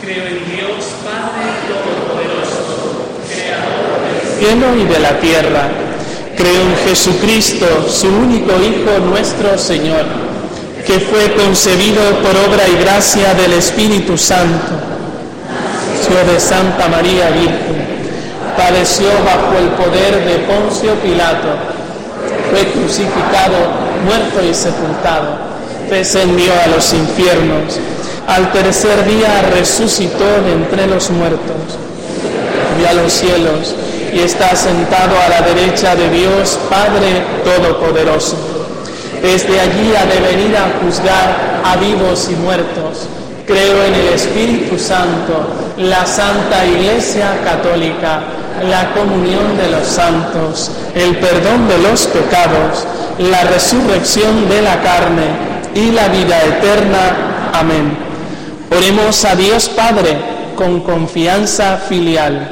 Creo en Dios, Padre Todopoderoso, Creador del cielo y de la tierra. Creo en Jesucristo, su único Hijo, nuestro Señor, que fue concebido por obra y gracia del Espíritu Santo. Nació de Santa María Virgen, padeció bajo el poder de Poncio Pilato, fue crucificado, muerto y sepultado, descendió a los infiernos, al tercer día resucitó de entre los muertos, subió a los cielos y está sentado a la derecha de Dios Padre Todopoderoso. Desde allí ha de venir a juzgar a vivos y muertos. Creo en el Espíritu Santo, la Santa Iglesia Católica, la comunión de los santos, el perdón de los pecados, la resurrección de la carne y la vida eterna. Amén. Oremos a Dios Padre con confianza filial.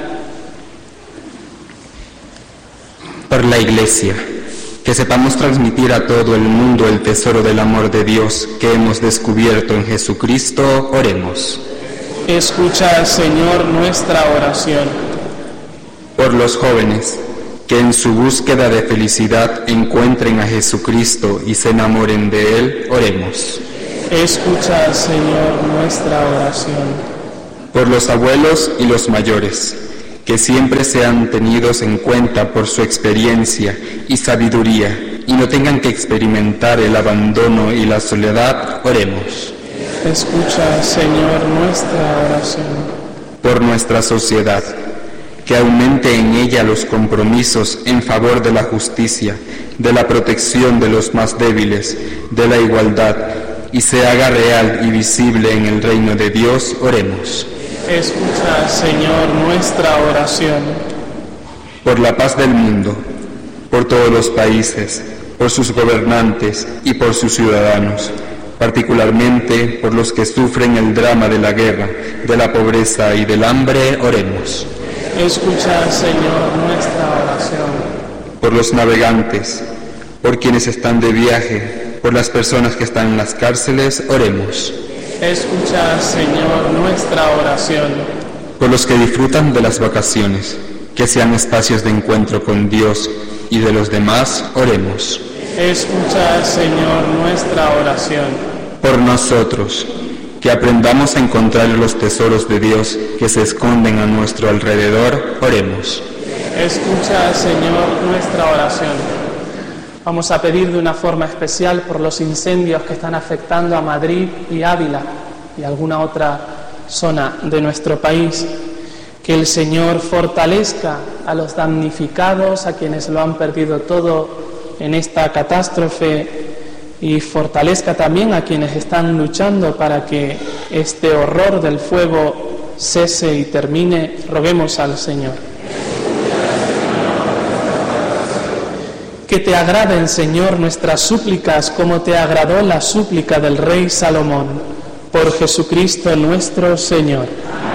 Por la Iglesia, que sepamos transmitir a todo el mundo el tesoro del amor de Dios que hemos descubierto en Jesucristo, oremos. Escucha, Señor, nuestra oración. Por los jóvenes, que en su búsqueda de felicidad encuentren a Jesucristo y se enamoren de Él, oremos. Escucha, Señor, nuestra oración. Por los abuelos y los mayores, que siempre sean tenidos en cuenta por su experiencia y sabiduría y no tengan que experimentar el abandono y la soledad, oremos. Escucha, Señor, nuestra oración. Por nuestra sociedad, que aumente en ella los compromisos en favor de la justicia, de la protección de los más débiles, de la igualdad, y se haga real y visible en el reino de Dios, oremos. Escucha, Señor, nuestra oración. Por la paz del mundo, por todos los países, por sus gobernantes y por sus ciudadanos, particularmente por los que sufren el drama de la guerra, de la pobreza y del hambre, oremos. Escucha, Señor, nuestra oración. Por los navegantes, por quienes están de viaje, por las personas que están en las cárceles, oremos. Escucha, Señor, nuestra oración. Por los que disfrutan de las vacaciones, que sean espacios de encuentro con Dios y de los demás, oremos. Escucha, Señor, nuestra oración. Por nosotros, que aprendamos a encontrar los tesoros de Dios que se esconden a nuestro alrededor, oremos. Escucha, Señor, nuestra oración. Vamos a pedir de una forma especial por los incendios que están afectando a Madrid y Ávila y alguna otra zona de nuestro país. Que el Señor fortalezca a los damnificados, a quienes lo han perdido todo en esta catástrofe, y fortalezca también a quienes están luchando para que este horror del fuego cese y termine. Roguemos al Señor. Que te agraden, Señor, nuestras súplicas, como te agradó la súplica del rey Salomón. Por Jesucristo nuestro Señor.